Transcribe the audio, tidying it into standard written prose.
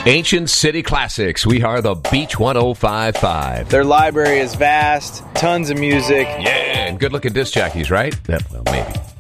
Ancient City Classics. We are the Beach 105.5. Their library is vast, tons of music. Yeah, and good-looking disc jockeys, right? Well, maybe.